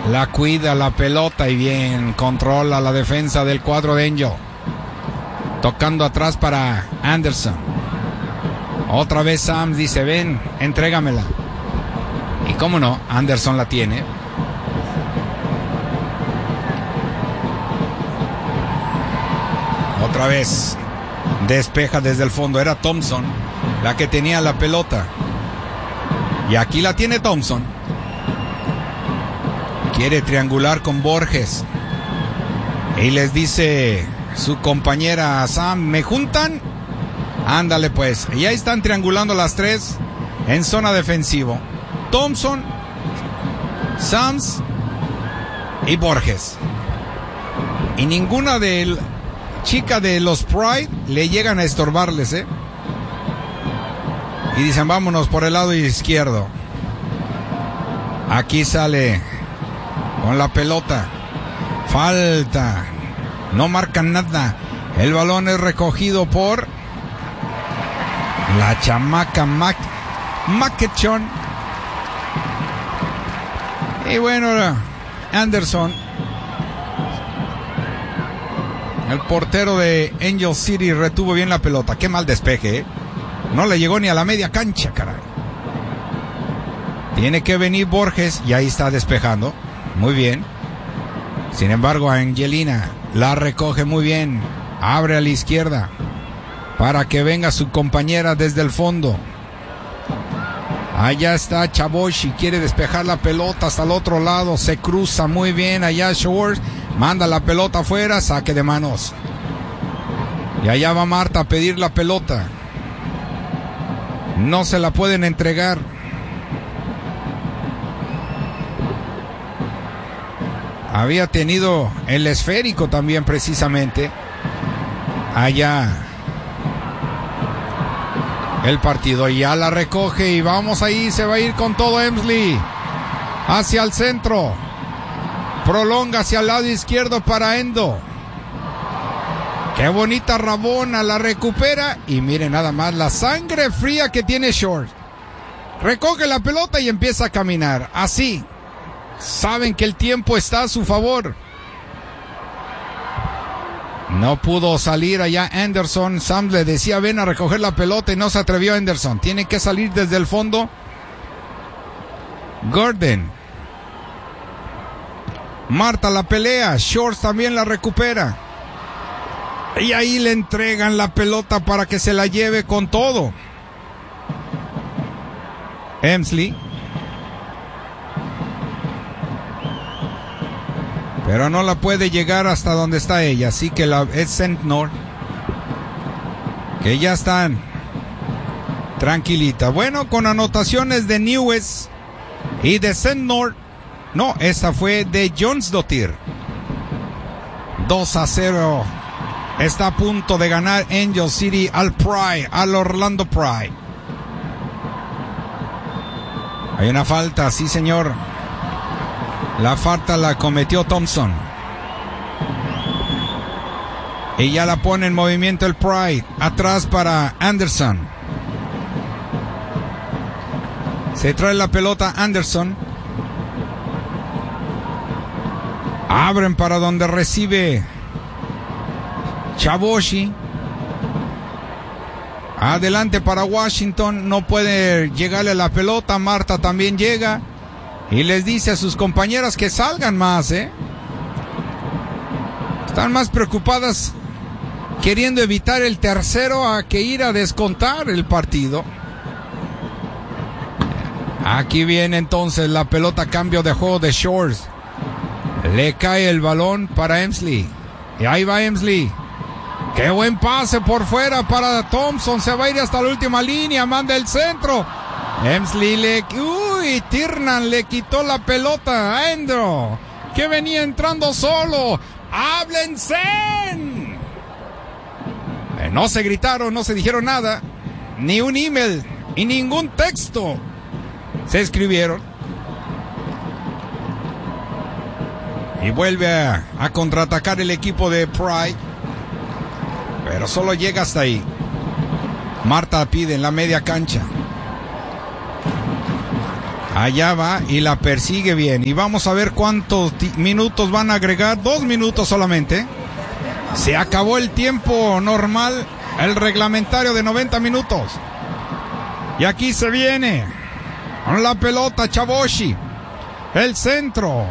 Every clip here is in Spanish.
La cuida la pelota y bien controla la defensa del cuadro de Angel. Tocando atrás para Anderson. Otra vez Sam dice, ven, entrégamela. Y cómo no, Anderson la tiene. Otra vez despeja desde el fondo. Era Thompson la que tenía la pelota. Y aquí la tiene Thompson. Quiere triangular con Borges. Y les dice su compañera Sam, ¿me juntan? Ándale pues. Y ahí están triangulando las tres en zona defensivo. Thompson, Sams y Borges. Y ninguna de chica de los Pride le llegan a estorbarles, Y dicen, vámonos por el lado izquierdo. Aquí sale con la pelota. Falta. No marcan nada. El balón es recogido por la chamaca Mackechon. Y bueno, Anderson, el portero de Angel City, retuvo bien la pelota. Qué mal despeje, No le llegó ni a la media cancha, caray. Tiene que venir Borges y ahí está despejando. Muy bien. Sin embargo, Angelina la recoge muy bien. Abre a la izquierda para que venga su compañera desde el fondo. Allá está Chaboshi, quiere despejar la pelota hasta el otro lado. Se cruza muy bien allá Shores. Manda la pelota afuera, saque de manos. Y allá va Marta a pedir la pelota. No se la pueden entregar. Había tenido el esférico también precisamente. Allá el partido. Ya la recoge y vamos ahí. Se va a ir con todo Emsley. Hacia el centro. Prolonga hacia el lado izquierdo para Endo. Qué bonita Rabona, la recupera. Y mire nada más la sangre fría que tiene Short. Recoge la pelota y empieza a caminar. Así. Saben que el tiempo está a su favor. No pudo salir allá Anderson. Sam le decía ven a recoger la pelota y no se atrevió Anderson. Tiene que salir desde el fondo Gordon. Marta la pelea. Shorts también la recupera. Y ahí le entregan la pelota para que se la lleve con todo. Emsley. Pero no la puede llegar hasta donde está ella. Así que es Sentnor. Que ya están tranquilita. Bueno, con anotaciones de Newes y de Sentnor. No, esta fue de Jonsdottir. 2-0. Está a punto de ganar Angel City al Pride, al Orlando Pride. Hay una falta, sí señor. La falta la cometió Thompson. Y ya la pone en movimiento el Pride. Atrás para Anderson. Se trae la pelota Anderson. Abren para donde recibe Chaboshi. Adelante para Washington. No puede llegarle la pelota. Marta también llega. Y les dice a sus compañeras que salgan más, Están más preocupadas queriendo evitar el tercero a que ir a descontar el partido. Aquí viene entonces la pelota, cambio de juego de Shores. Le cae el balón para Emsley. Y ahí va Emsley. Qué buen pase por fuera para Thompson. Se va a ir hasta la última línea. Manda el centro. Emsley Tiernan le quitó la pelota a Endo, que venía entrando solo. ¡Háblense! No se gritaron, no se dijeron nada. Ni un email y ningún texto se escribieron. Y vuelve a contraatacar el equipo de Pride. Pero solo llega hasta ahí. Marta pide en la media cancha. Allá va y la persigue bien. Y vamos a ver cuántos minutos van a agregar. 2 minutos solamente. Se acabó el tiempo normal, el reglamentario de 90 minutos. Y aquí se viene con la pelota Chavoshi. El centro.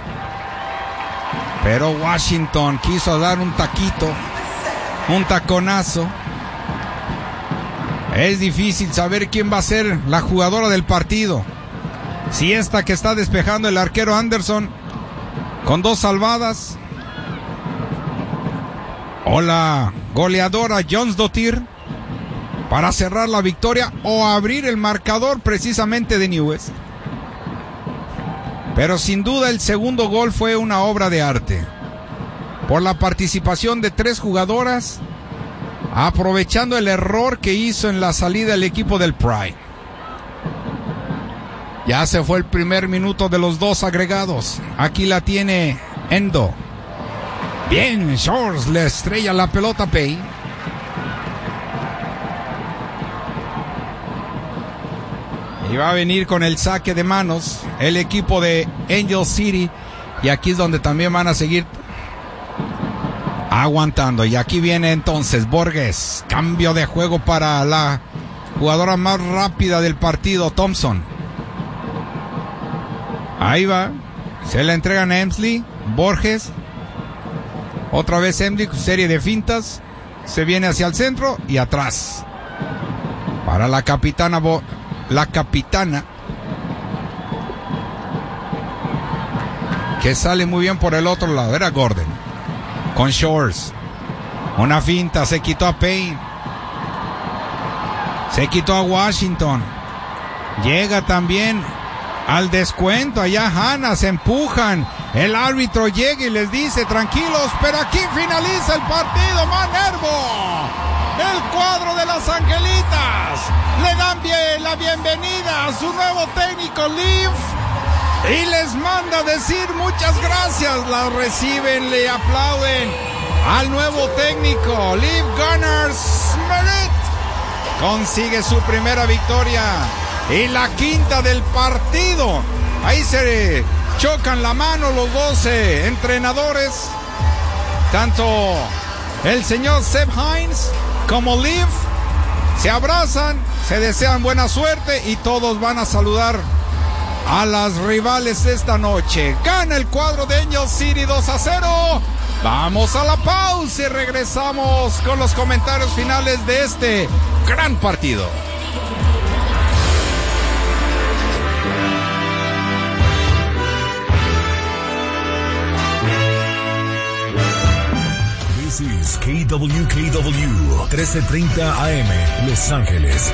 Pero Washington quiso dar un taquito, un taconazo. Es difícil saber quién va a ser la jugadora del partido. Si esta que está despejando el arquero Anderson con 2 salvadas, o la goleadora Jonsdottir para cerrar la victoria o abrir el marcador precisamente de Newell's. Pero sin duda el segundo gol fue una obra de arte por la participación de 3 jugadoras, aprovechando el error que hizo en la salida el equipo del Pride. Ya se fue el primer minuto de los 2 agregados. Aquí la tiene Endo. Bien, Shores le estrella la pelota a Payne. Y va a venir con el saque de manos el equipo de Angel City. Y aquí es donde también van a seguir aguantando. Y aquí viene entonces Borges. Cambio de juego para la jugadora más rápida del partido, Thompson. Ahí va. Se la entregan a Emsley. Borges. Otra vez Emsley, serie de fintas. Se viene hacia el centro y atrás. Para la capitana. La capitana. Que sale muy bien por el otro lado. Era Gordon. Con Shores. Una finta. Se quitó a Payne. Se quitó a Washington. Llega también al descuento. Allá Hanna. Se empujan. El árbitro llega y les dice tranquilos. Pero aquí finaliza el partido. Manervo. El cuadro de las Angelitas. Le dan la bienvenida a su nuevo técnico Liv. Y les manda decir muchas gracias. La reciben, le aplauden al nuevo técnico Liv Gunners-Smith. Consigue su primera victoria y la quinta del partido. Ahí se chocan la mano los 12 entrenadores. Tanto el señor Seb Hines como Liv se abrazan, se desean buena suerte y todos van a saludar a las rivales de esta noche. Gana el cuadro de Angel City 2-0. Vamos a la pausa y regresamos con los comentarios finales de este gran partido. This is KWKW 1330 AM Los Ángeles.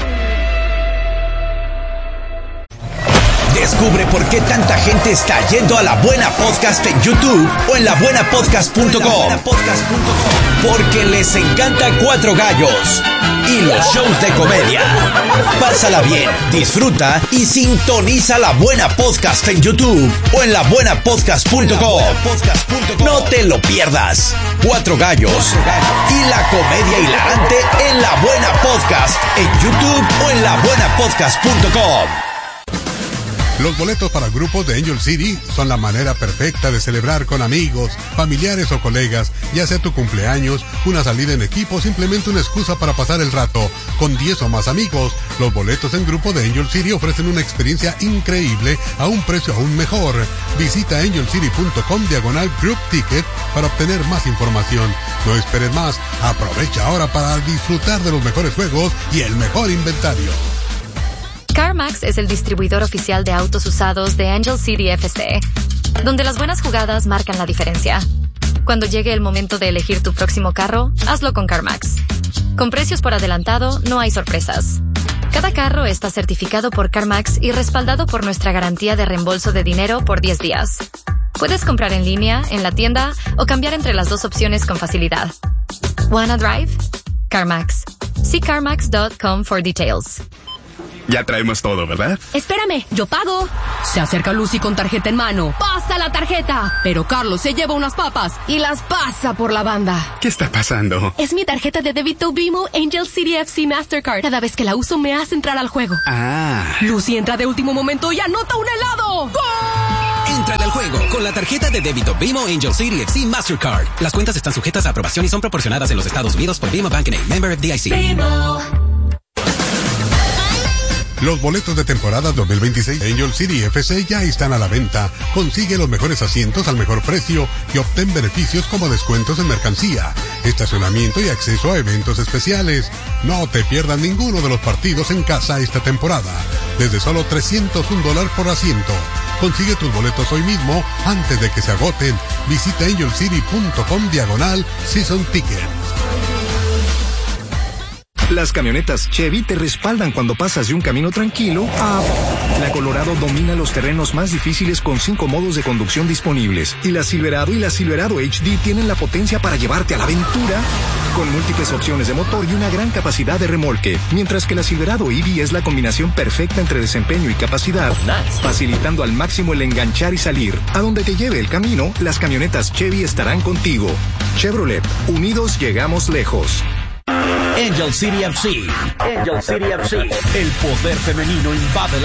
Descubre por qué tanta gente está yendo a La Buena Podcast en YouTube o en labuenapodcast.com. Porque les encanta Cuatro Gallos y los shows de comedia. Pásala bien, disfruta y sintoniza La Buena Podcast en YouTube o en labuenapodcast.com. No te lo pierdas. Cuatro Gallos y la comedia hilarante en La Buena Podcast en YouTube o en labuenapodcast.com. Los boletos para grupos de Angel City son la manera perfecta de celebrar con amigos, familiares o colegas, ya sea tu cumpleaños, una salida en equipo o simplemente una excusa para pasar el rato. Con 10 o más amigos, los boletos en grupo de Angel City ofrecen una experiencia increíble a un precio aún mejor. Visita angelcity.com/group ticket para obtener más información. No esperes más, aprovecha ahora para disfrutar de los mejores juegos y el mejor inventario. CarMax es el distribuidor oficial de autos usados de Angel City FC, donde las buenas jugadas marcan la diferencia. Cuando llegue el momento de elegir tu próximo carro, hazlo con CarMax. Con precios por adelantado, no hay sorpresas. Cada carro está certificado por CarMax y respaldado por nuestra garantía de reembolso de dinero por 10 días. Puedes comprar en línea, en la tienda o cambiar entre las dos opciones con facilidad. ¿Wanna drive? CarMax. See carmax.com for details. Ya traemos todo, ¿verdad? Espérame, yo pago. Se acerca Lucy con tarjeta en mano. ¡Pasa la tarjeta! Pero Carlos se lleva unas papas y las pasa por la banda. ¿Qué está pasando? Es mi tarjeta de débito Bimo Angel City FC Mastercard. Cada vez que la uso me hace entrar al juego. Lucy entra de último momento y anota un helado. ¡Gol! Entra al juego con la tarjeta de débito Bimo Angel City FC Mastercard. Las cuentas están sujetas a aprobación y son proporcionadas en los Estados Unidos por Bimo Bank & Member FDIC. Bimo. Los boletos de temporada 2026 Angel City FC ya están a la venta. Consigue los mejores asientos al mejor precio y obtén beneficios como descuentos en mercancía, estacionamiento y acceso a eventos especiales. No te pierdas ninguno de los partidos en casa esta temporada. Desde solo $301 por asiento. Consigue tus boletos hoy mismo antes de que se agoten. Visita angelcity.com/season tickets. Las camionetas Chevy te respaldan cuando pasas de un camino tranquilo a... La Colorado domina los terrenos más difíciles con 5 modos de conducción disponibles. Y la Silverado y la Silverado HD tienen la potencia para llevarte a la aventura con múltiples opciones de motor y una gran capacidad de remolque. Mientras que la Silverado EV es la combinación perfecta entre desempeño y capacidad, facilitando al máximo el enganchar y salir. A donde te lleve el camino, las camionetas Chevy estarán contigo. Chevrolet, unidos llegamos lejos. Angel City FC. Angel City FC. El poder femenino invade la